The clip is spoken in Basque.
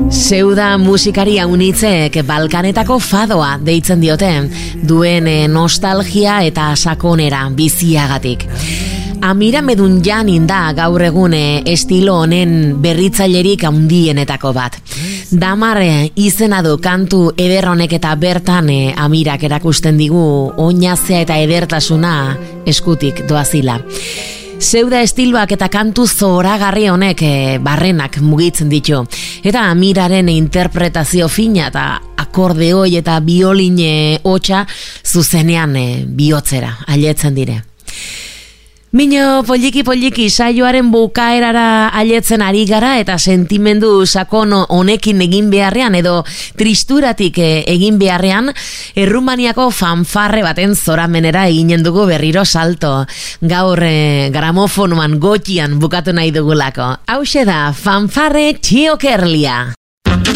Zeuda musikaria unitzek Balkanetako fadoa deitzen diote, duen nostalgia eta sakonera biziagatik. Amira Medunjanin da gaur egun estilo honen berritzailerik handienetako bat. Damar izena du kantu eder honek eta bertan Amirak erakusten digu oinazea eta edertasuna eskutik doazila. Zeuda estiloak eta kantu zoragarri honek barrenak mugitzen ditu. Eta Amiraren interpretazio fina eta akordeoi eta bioline hotsa zuzenean bihotzera ailetzen dire. Mino, poliki saioaren bukaerara ailetzen ari gara eta sentimendu sakon honekin egin beharrean edo tristuratik egin beharrean Errumaniako fanfarre baten zoramenera eginen dugu berriro salto. Gaur gramofonoan gotian bukatu nahi dugulako. Hauxe da, fanfarre txiokerlia.